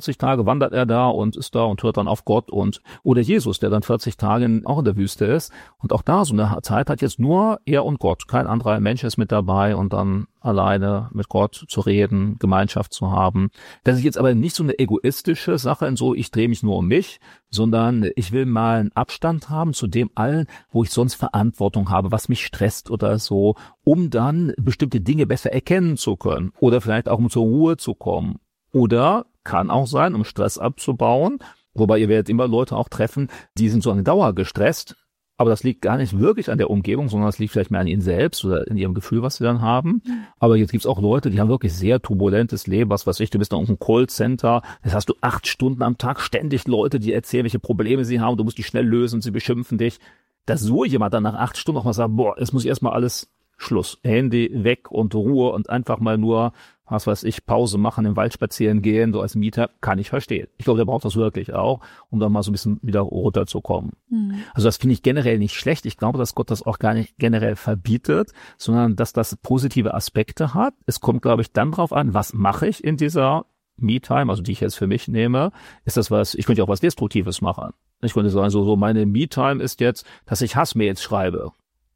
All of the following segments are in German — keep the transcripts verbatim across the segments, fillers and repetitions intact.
vierzig Tage wandert er da und ist da und hört dann auf Gott und oder Jesus, der dann vierzig Tage in, auch in der Wüste ist und auch da so eine Zeit hat jetzt nur er und Gott, kein anderer Mensch ist mit dabei und dann alleine mit Gott zu reden, Gemeinschaft zu haben. Das ist jetzt aber nicht so eine egoistische Sache, in so ich drehe mich nur um mich, sondern ich will mal einen Abstand haben zu dem allen, wo ich sonst Verantwortung habe, was mich stresst oder so, um dann bestimmte Dinge besser erkennen zu können oder vielleicht auch um zur Ruhe zu kommen. Oder kann auch sein, um Stress abzubauen, wobei ihr werdet immer Leute auch treffen, die sind so eine Dauer gestresst, aber das liegt gar nicht wirklich an der Umgebung, sondern das liegt vielleicht mehr an ihnen selbst oder in ihrem Gefühl, was sie dann haben. Aber jetzt gibt's auch Leute, die haben wirklich sehr turbulentes Leben, was weiß ich, du bist da irgendein Callcenter, das hast du acht Stunden am Tag ständig Leute, die erzählen, welche Probleme sie haben, du musst die schnell lösen, sie beschimpfen dich. Dass so jemand dann nach acht Stunden auch mal sagt, boah, jetzt muss ich erstmal alles Schluss, Handy weg und Ruhe und einfach mal nur, was weiß ich, Pause machen, im Wald spazieren gehen, so als Mieter, kann ich verstehen. Ich glaube, der braucht das wirklich auch, um dann mal so ein bisschen wieder runterzukommen. Mhm. Also das finde ich generell nicht schlecht. Ich glaube, dass Gott das auch gar nicht generell verbietet, sondern dass das positive Aspekte hat. Es kommt, glaube ich, dann drauf an, was mache ich in dieser Me-Time, also die ich jetzt für mich nehme. Ist das was, ich könnte ja auch was Destruktives machen. Ich könnte sagen, so, so meine Me-Time ist jetzt, dass ich Hassmails schreibe.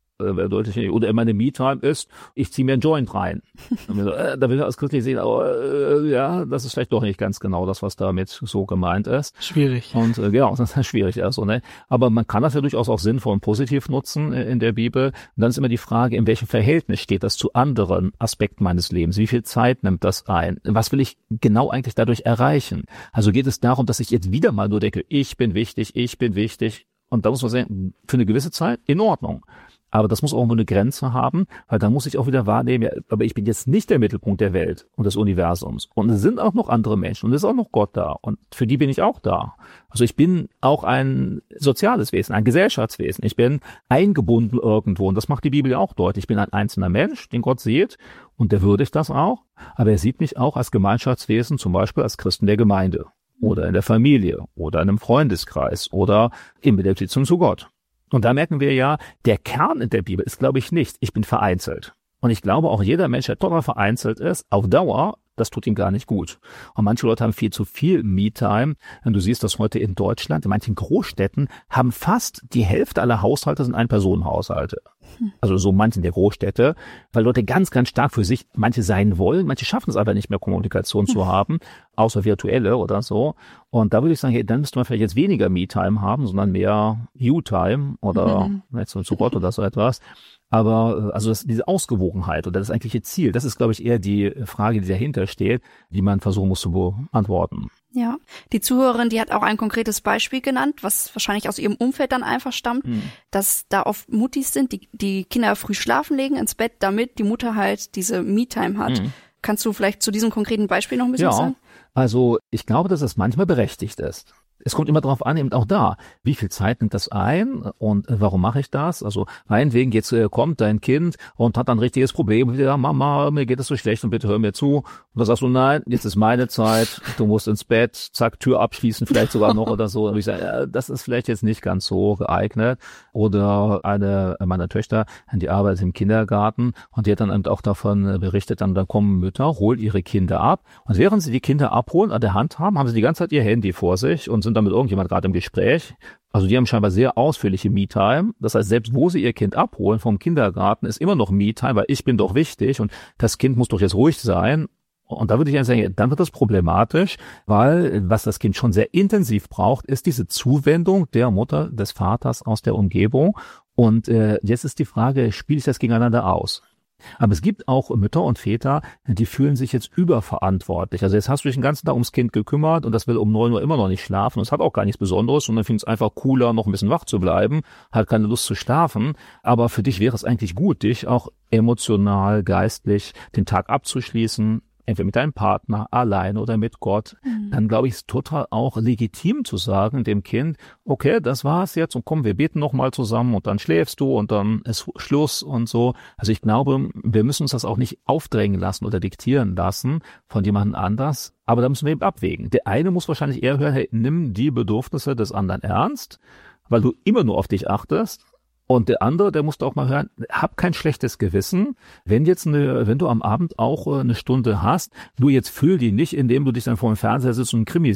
Oder meine Me-Time ist, ich ziehe mir einen Joint rein. So, äh, da will ich als Christlich sehen, aber äh, ja, das ist vielleicht doch nicht ganz genau das, was damit so gemeint ist. Schwierig. Und äh, genau, das ist schwierig. Also, ne? Aber man kann das ja durchaus auch sinnvoll und positiv nutzen äh, in der Bibel. Und dann ist immer die Frage, in welchem Verhältnis steht das zu anderen Aspekten meines Lebens? Wie viel Zeit nimmt das ein? Was will ich genau eigentlich dadurch erreichen? Also geht es darum, dass ich jetzt wieder mal nur denke, ich bin wichtig, ich bin wichtig. Und da muss man sagen, für eine gewisse Zeit in Ordnung. Aber das muss auch nur eine Grenze haben, weil dann muss ich auch wieder wahrnehmen, ja, aber ich bin jetzt nicht der Mittelpunkt der Welt und des Universums. Und es sind auch noch andere Menschen und es ist auch noch Gott da. Und für die bin ich auch da. Also ich bin auch ein soziales Wesen, ein Gesellschaftswesen. Ich bin eingebunden irgendwo und das macht die Bibel ja auch deutlich. Ich bin ein einzelner Mensch, den Gott sieht und der würdigt das auch. Aber er sieht mich auch als Gemeinschaftswesen, zum Beispiel als Christen der Gemeinde oder in der Familie oder in einem Freundeskreis oder in der Beziehung zu Gott. Und da merken wir ja, der Kern in der Bibel ist, glaube ich, nicht, ich bin vereinzelt. Und ich glaube, auch jeder Mensch, der total vereinzelt ist, auf Dauer, das tut ihm gar nicht gut. Und manche Leute haben viel zu viel Me-Time. Und du siehst das heute in Deutschland, in manchen Großstädten haben fast die Hälfte aller Haushalte sind Ein-Personen-Haushalte. Also so manchen der Großstädte, weil Leute ganz, ganz stark für sich manche sein wollen. Manche schaffen es aber nicht mehr, Kommunikation zu haben, außer virtuelle oder so. Und da würde ich sagen, hey, dann müsste man vielleicht jetzt weniger Me-Time haben, sondern mehr You-Time oder mhm. jetzt so zu Gott oder so etwas. Aber also das, diese Ausgewogenheit oder das eigentliche Ziel, das ist, glaube ich, eher die Frage, die dahinter steht, die man versuchen muss zu beantworten. Ja, die Zuhörerin, die hat auch ein konkretes Beispiel genannt, was wahrscheinlich aus ihrem Umfeld dann einfach stammt, hm. dass da oft Muttis sind, die die Kinder früh schlafen legen ins Bett, damit die Mutter halt diese Me-Time hat. Hm. Kannst du vielleicht zu diesem konkreten Beispiel noch ein bisschen ja, sagen? Also ich glaube, dass es manchmal berechtigt ist. Es kommt immer darauf an, eben auch da, wie viel Zeit nimmt das ein und äh, warum mache ich das? Also meinetwegen jetzt äh, kommt dein Kind und hat ein richtiges Problem, ja, Mama, mir geht es so schlecht und bitte hör mir zu. Und dann sagst du, nein, jetzt ist meine Zeit, du musst ins Bett, zack, Tür abschließen, vielleicht sogar noch oder so. Und ich sage, ja, das ist vielleicht jetzt nicht ganz so geeignet. Oder eine meiner Töchter, die arbeitet im Kindergarten und die hat dann eben auch davon berichtet, dann, dann kommen Mütter, holen ihre Kinder ab und während sie die Kinder abholen, an der Hand haben, haben sie die ganze Zeit ihr Handy vor sich und sind da mit irgendjemand gerade im Gespräch. Also die haben scheinbar sehr ausführliche Me-Time. Das heißt, selbst wo sie ihr Kind abholen vom Kindergarten, ist immer noch Me-Time, weil ich bin doch wichtig und das Kind muss doch jetzt ruhig sein. Und da würde ich sagen, dann wird das problematisch, weil was das Kind schon sehr intensiv braucht, ist diese Zuwendung der Mutter, des Vaters aus der Umgebung. Und äh, jetzt ist die Frage, spiele ich das gegeneinander aus? Aber es gibt auch Mütter und Väter, die fühlen sich jetzt überverantwortlich. Also jetzt hast du dich den ganzen Tag ums Kind gekümmert und das will um neun Uhr immer noch nicht schlafen. Und es hat auch gar nichts Besonderes und dann findet es einfach cooler, noch ein bisschen wach zu bleiben, hat keine Lust zu schlafen. Aber für dich wäre es eigentlich gut, dich auch emotional, geistlich den Tag abzuschließen, entweder mit deinem Partner, alleine oder mit Gott, mhm. dann glaube ich, ist total auch legitim zu sagen dem Kind, okay, das war's jetzt und komm, wir beten nochmal zusammen und dann schläfst du und dann ist Schluss und so. Also ich glaube, wir müssen uns das auch nicht aufdrängen lassen oder diktieren lassen von jemandem anders, aber da müssen wir eben abwägen. Der eine muss wahrscheinlich eher hören, hey, nimm die Bedürfnisse des anderen ernst, weil du immer nur auf dich achtest. Und der andere, der musste auch mal hören, hab kein schlechtes Gewissen, wenn jetzt eine, wenn du am Abend auch eine Stunde hast, du jetzt füll die nicht, indem du dich dann vor dem Fernseher sitzt und einen Krimi